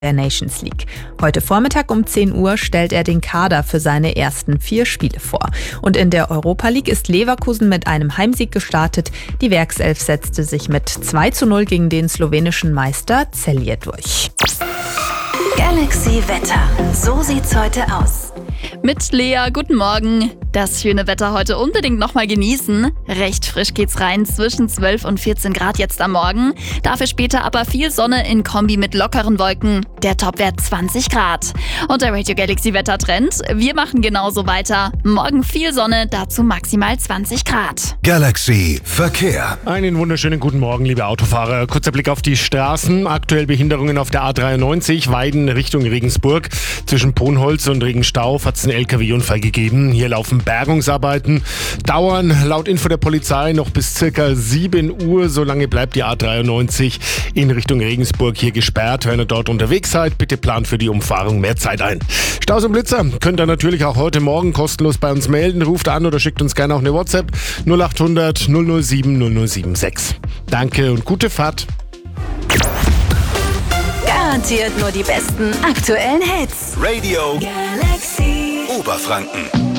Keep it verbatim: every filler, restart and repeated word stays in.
der Nations League. Heute Vormittag um zehn Uhr stellt er den Kader für seine ersten vier Spiele vor. Und in der Europa League ist Leverkusen mit einem Heimsieg gestartet. Die Werkself setzte sich mit zwei zu null gegen den slowenischen Meister Celje durch. Galaxy Wetter. So sieht's heute aus. Mit Lea, guten Morgen. Das schöne Wetter heute unbedingt nochmal genießen. Recht frisch geht's rein, zwischen zwölf und vierzehn Grad jetzt am Morgen. Dafür später aber viel Sonne in Kombi mit lockeren Wolken. Der Topwert zwanzig Grad. Und der Radio Galaxy Wettertrend, wir machen genauso weiter. Morgen viel Sonne, dazu maximal zwanzig Grad. Galaxy Verkehr. Einen wunderschönen guten Morgen, liebe Autofahrer. Kurzer Blick auf die Straßen. Aktuell Behinderungen auf der A dreiundneunzig, Weiden Richtung Regensburg. Zwischen Ponholz und Regenstauf hat es einen L K W-Unfall gegeben. Hier laufen Bergungsarbeiten. Dauern laut Info der Polizei noch bis circa sieben Uhr. Solange bleibt die A dreiundneunzig in Richtung Regensburg hier gesperrt. Wenn ihr dort unterwegs seid, bitte plant für die Umfahrung mehr Zeit ein. Staus und Blitzer könnt ihr natürlich auch heute Morgen kostenlos bei uns melden. Ruft an oder schickt uns gerne auch eine WhatsApp null acht hundert null null sieben null null sieben sechs. Danke und gute Fahrt. Garantiert nur die besten aktuellen Hits. Radio Galaxy Oberfranken.